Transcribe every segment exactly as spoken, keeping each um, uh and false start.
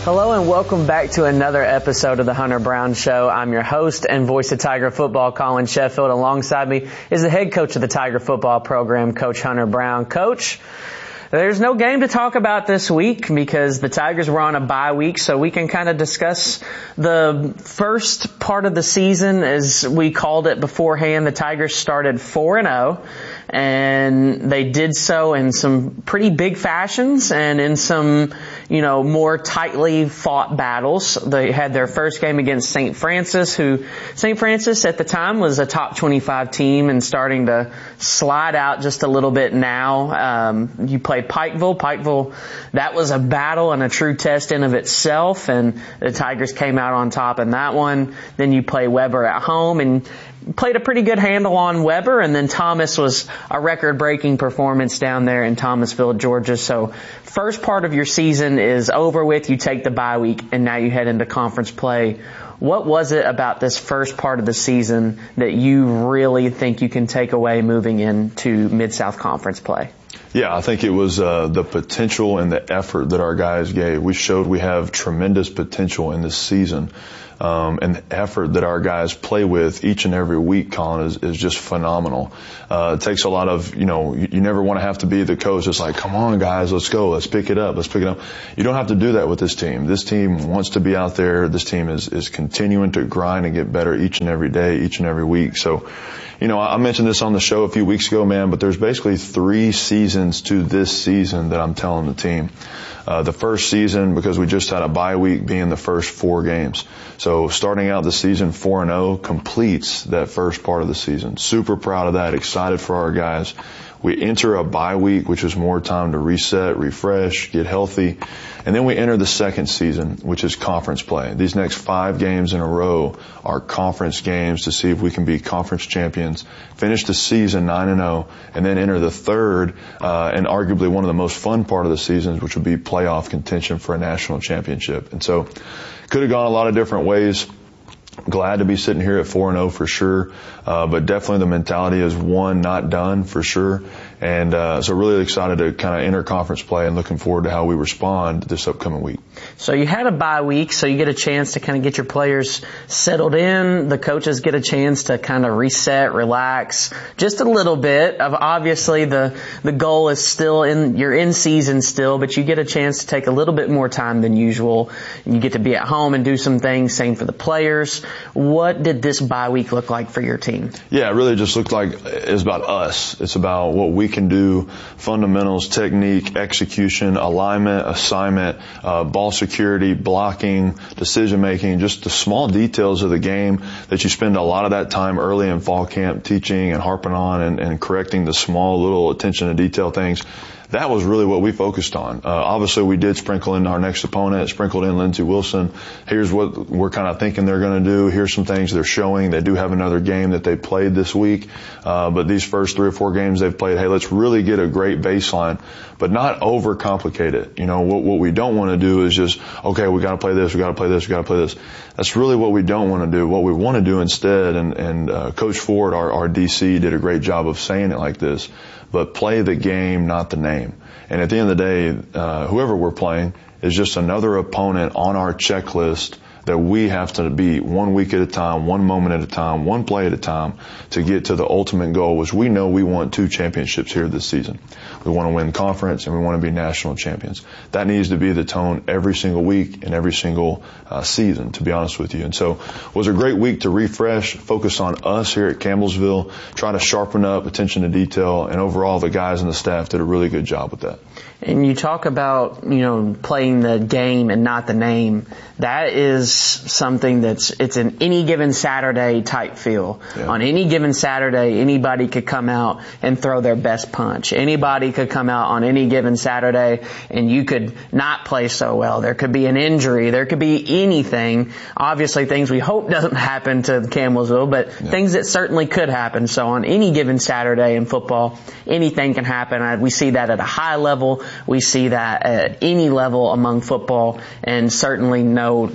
Hello and welcome back to another episode of the Hunter Brown Show. I'm your host and voice of Tiger football, Colin Sheffield. Alongside me is the head coach of the Tiger football program, Coach Hunter Brown. Coach, there's no game to talk about this week because the Tigers were on a bye week, so we can kind of discuss the first part of the season as we called it beforehand. The Tigers started four and oh, and they did so in some pretty big fashions and in some, you know, more tightly fought battles. They had their first game against Saint Francis, who Saint Francis at the time was a top twenty-five team and starting to slide out just a little bit now. Um, you played Pikeville. Pikeville, that was a battle and a true test in of itself, and the Tigers came out on top in that one. Then you play Weber at home and played a pretty good handle on Weber, and then Thomas was a record-breaking performance down there in Thomasville, Georgia. So first part of your season is over with. You take the bye week, and now you head into conference play. What was it about this first part of the season that you really think you can take away moving into Mid-South Conference play? Yeah, I think it was uh, the potential and the effort that our guys gave. We showed we have tremendous potential in this season. Um, and the effort that our guys play with each and every week, Colin, is, is just phenomenal. Uh, it takes a lot of, you know, you, you never want to have to be the coach that's like, come on, guys, let's go, let's pick it up, let's pick it up. You don't have to do that with this team. This team wants to be out there. This team is, is continuing to grind and get better each and every day, each and every week. So, you know, I mentioned this on the show a few weeks ago, man, but there's basically three seasons to this season that I'm telling the team. Uh, the first season, because we just had a bye week, being the first four games. So starting out the season four and oh completes that first part of the season. Super proud of that, excited for our guys. We enter a bye week, which is more time to reset, refresh, get healthy. And then we enter the second season, which is conference play. These next five games in a row are conference games to see if we can be conference champions, finish the season nine and oh, and then enter the third, uh, and arguably one of the most fun part of the seasons, which would be playoff contention for a national championship. And so could have gone a lot of different ways. Glad to be sitting here at four and oh for sure, uh, but definitely the mentality is one, not done for sure. And uh, so really excited to kind of enter conference play and looking forward to how we respond this upcoming week. So you had a bye week, so you get a chance to kind of get your players settled in. The coaches get a chance to kind of reset, relax just a little bit. Of obviously the the goal is still in, you're in season still, but you get a chance to take a little bit more time than usual. You get to be at home and do some things. Same for the players. What did this bye week look like for your team? Yeah, it really just looked like it's about us. It's about what we can do, fundamentals, technique, execution, alignment, assignment, uh, ball security, blocking, decision making, just the small details of the game that you spend a lot of that time early in fall camp teaching and harping on and, and correcting the small little attention to detail things. That was really what we focused on. Uh, obviously we did sprinkle in our next opponent, sprinkled in Lindsey Wilson. Here's what we're kind of thinking they're going to do. Here's some things they're showing. They do have another game that they played this week. Uh, but these first three or four games they've played, hey, let's really get a great baseline, but not overcomplicate it. You know, what, what we don't want to do is just, okay, we got to play this, we got to play this, we got to play this. That's really what we don't want to do. What we want to do instead, and, and uh, Coach Ford, our, our D C, did a great job of saying it like this, but play the game, not the name. And at the end of the day, uh, whoever we're playing is just another opponent on our checklist that we have to beat one week at a time, one moment at a time, one play at a time to get to the ultimate goal, which we know we want two championships here this season. We want to win conference and we want to be national champions. That needs to be the tone every single week and every single uh, season, to be honest with you. And so it was a great week to refresh, focus on us here at Campbellsville, try to sharpen up attention to detail, and overall the guys and the staff did a really good job with that. And you talk about, you know, playing the game and not the name. That is something that's, it's an any given Saturday type feel. Yeah. On any given Saturday, anybody could come out and throw their best punch. Anybody could come out on any given Saturday and you could not play so well. There could be an injury. There could be anything. Obviously things we hope doesn't happen to Campbellsville, but yeah. things that certainly could happen. So on any given Saturday in football, anything can happen. We see that at a high level. We see that at any level among football, and certainly no less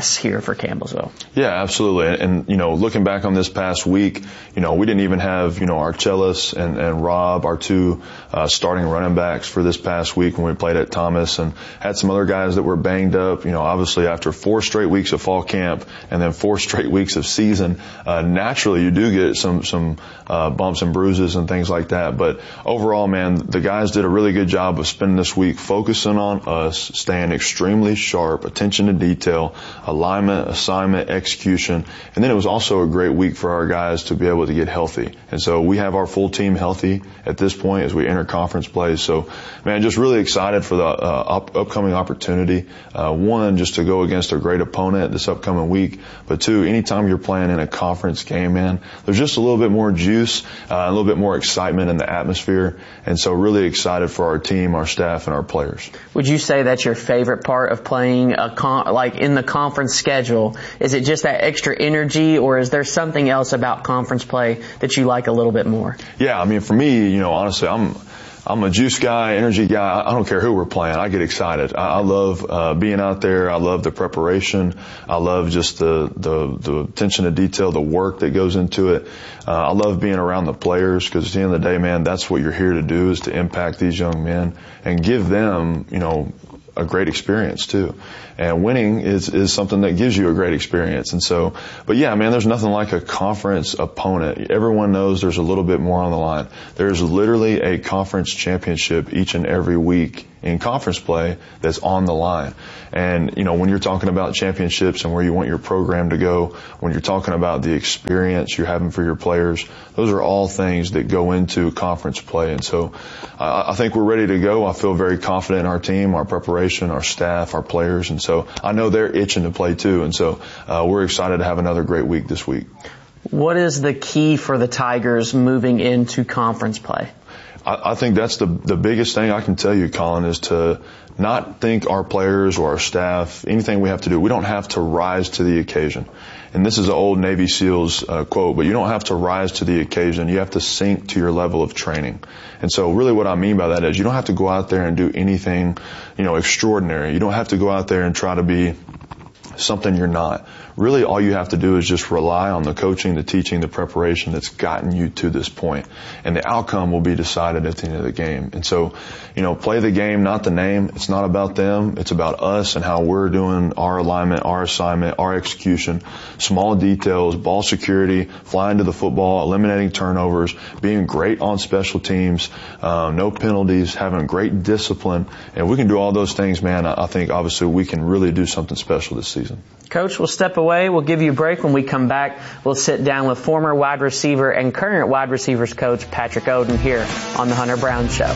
success here for Campbellsville. Yeah, absolutely. And, and, you know, looking back on this past week, you know, we didn't even have, you know, Archelaus and, and Rob, our two uh, starting running backs for this past week when we played at Thomas, and had some other guys that were banged up. You know, obviously after four straight weeks of fall camp and then four straight weeks of season, uh, naturally you do get some, some uh, bumps and bruises and things like that. But overall, man, the guys did a really good job of spending this week focusing on us, staying extremely sharp, attention to detail, alignment, assignment, execution. And then it was also a great week for our guys to be able to get healthy. And so we have our full team healthy at this point as we enter conference play. So, man, just really excited for the uh, up, upcoming opportunity. Uh, one, just to go against a great opponent this upcoming week. But two, anytime you're playing in a conference game, man, there's just a little bit more juice, uh, a little bit more excitement in the atmosphere. And so really excited for our team, our staff, and our players. Would you say that's your favorite part of playing a con- like in the conference schedule? Is it just that extra energy, or is there something else about conference play that you like a little bit more? Yeah, I mean, for me, you know, honestly, I'm I'm a juice guy, energy guy. I don't care who we're playing. I get excited. I, I love uh, being out there. I love the preparation. I love just the, the, the attention to detail, the work that goes into it. Uh, I love being around the players, because at the end of the day, man, that's what you're here to do, is to impact these young men and give them, you know, a great experience too. And winning is, is something that gives you a great experience. And so, but yeah, man, there's nothing like a conference opponent. Everyone knows there's a little bit more on the line. There's literally a conference championship each and every week in conference play that's on the line. And, you know, when you're talking about championships and where you want your program to go, when you're talking about the experience you're having for your players, those are all things that go into conference play. And so I, I think we're ready to go. I feel very confident in our team, our preparation, our staff, our players. And so I know they're itching to play too. And so uh, we're excited to have another great week this week. What is the key for the Tigers moving into conference play? I think that's the the biggest thing I can tell you, Colin, is to not think our players or our staff, anything we have to do, we don't have to rise to the occasion. And this is an old Navy SEALs uh, quote, but you don't have to rise to the occasion. You have to sink to your level of training. And so really what I mean by that is you don't have to go out there and do anything, you know, extraordinary. You don't have to go out there and try to be something you're not. Really, all you have to do is just rely on the coaching, the teaching, the preparation that's gotten you to this point. And the outcome will be decided at the end of the game. And so, you know, play the game, not the name. It's not about them. It's about us and how we're doing our alignment, our assignment, our execution, small details, ball security, flying to the football, eliminating turnovers, being great on special teams, um, no penalties, having great discipline. And if we can do all those things, man, I think obviously we can really do something special this season. Coach, we'll step away. We'll give you a break. When we come back, we'll sit down with former wide receiver and current wide receivers coach Patrick Oden here on the Hunter Brown Show.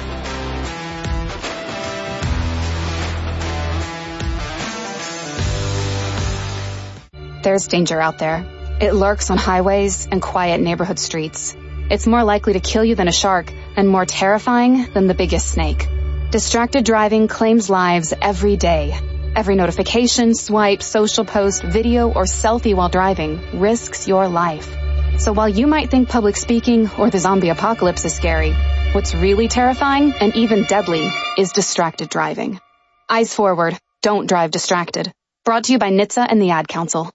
There's danger out there. It lurks on highways and quiet neighborhood streets. It's more likely to kill you than a shark, and more terrifying than the biggest snake. Distracted driving claims lives every day. Every notification, swipe, social post, video, or selfie while driving risks your life. So while you might think public speaking or the zombie apocalypse is scary, what's really terrifying and even deadly is distracted driving. Eyes forward. Don't drive distracted. Brought to you by N H T S A and the Ad Council.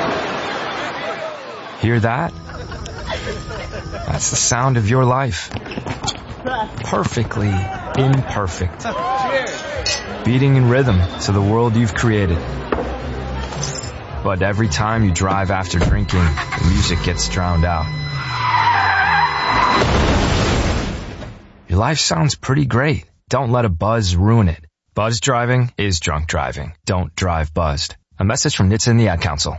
Hear that? That's the sound of your life. Perfectly imperfect. Beating in rhythm to the world you've created. But every time you drive after drinking, the music gets drowned out. Your life sounds pretty great. Don't let a buzz ruin it. Buzz driving is drunk driving. Don't drive buzzed. A message from N H T S A and the Ad Council.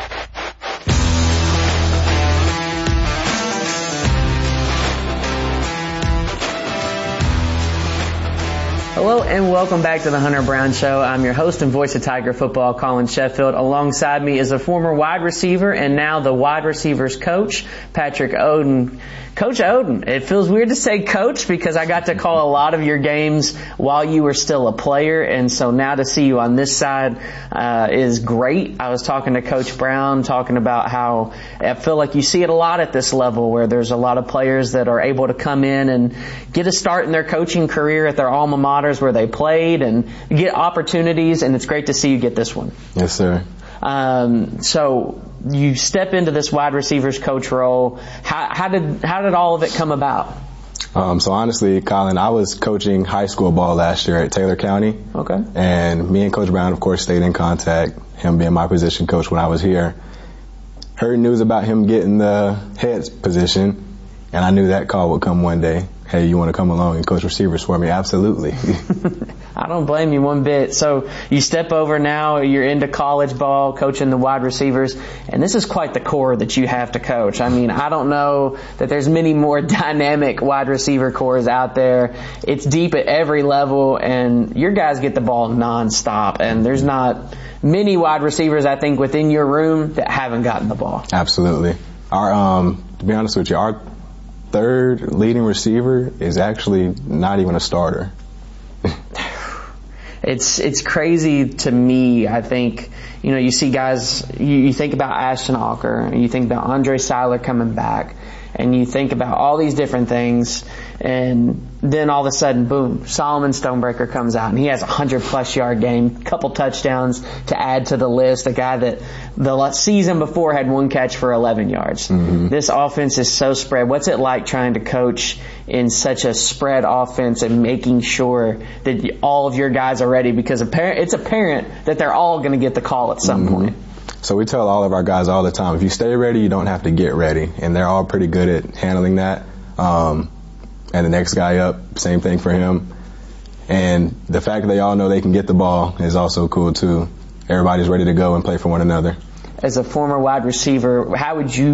Hello and welcome back to the Hunter Brown Show. I'm your host and voice of Tiger football, Colin Sheffield. Alongside me is a former wide receiver and now the wide receivers coach, Patrick Oden. Coach Oden, it feels weird to say coach because I got to call a lot of your games while you were still a player, and so now to see you on this side uh, is great. I was talking to Coach Brown, talking about how I feel like you see it a lot at this level where there's a lot of players that are able to come in and get a start in their coaching career at their alma maters where they played and get opportunities, and it's great to see you get this one. Yes, sir. Um, so you step into this wide receivers coach role. How, how did how did all of it come about? Um, so honestly, Colin, I was coaching high school ball last year at Taylor County. Okay. And me and Coach Brown, of course, stayed in contact, him being my position coach when I was here. Heard news about him getting the head position, and I knew that call would come one day. Hey, you want to come along and coach receivers for me? Absolutely. I don't blame you one bit. So you step over now, you're into college ball, coaching the wide receivers, and this is quite the core that you have to coach. I mean, I don't know that there's many more dynamic wide receiver cores out there. It's deep at every level, and your guys get the ball nonstop, and there's not many wide receivers, I think, within your room that haven't gotten the ball. Absolutely. Our, um, to be honest with you, our third leading receiver is actually not even a starter. It's it's crazy to me. I think, you know, you see guys, you, you think about Ashton Alker, and you think about Andre Seiler coming back, and you think about all these different things, and then all of a sudden, boom, Solomon Stonebreaker comes out, and he has a hundred plus yard game, couple touchdowns to add to the list. A guy that the season before had one catch for eleven yards. Mm-hmm. This offense is so spread. What's it like trying to coach in such a spread offense and making sure that all of your guys are ready? Because it's apparent that they're all going to get the call at some mm-hmm. point. So we tell all of our guys all the time, if you stay ready, you don't have to get ready. And they're all pretty good at handling that. Um, and the next guy up, same thing for him. And the fact that they all know they can get the ball is also cool too. Everybody's ready to go and play for one another. As a former wide receiver, how would you